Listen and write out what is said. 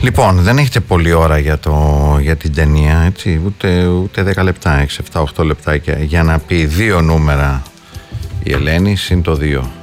Λοιπόν, δεν έχετε πολλή ώρα για την ταινία, έτσι, ούτε 10 λεπτά, 6, 7, 8 λεπτάκια για να πει δύο νούμερα η Ελένη συν το 2.